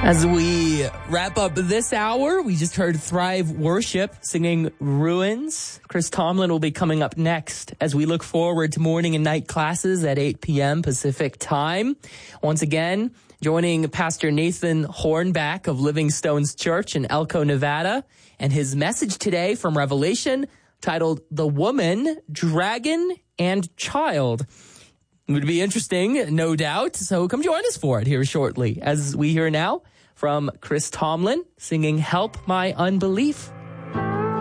As we wrap up this hour, we just heard Thrive Worship singing Ruins. Chris Tomlin will be coming up next as we look forward to morning and night classes at 8 p.m. Pacific time. Once again, joining Pastor Nathan Hornback of Living Stones Church in Elko, Nevada, and his message today from Revelation titled The Woman, Dragon, and Child. It would be interesting, no doubt. So come join us for it here shortly as we hear now from Chris Tomlin singing Help My Unbelief.